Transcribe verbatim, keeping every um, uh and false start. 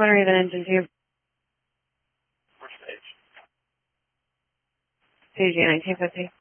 Motor even engine two. First stage. C G nineteen fifty.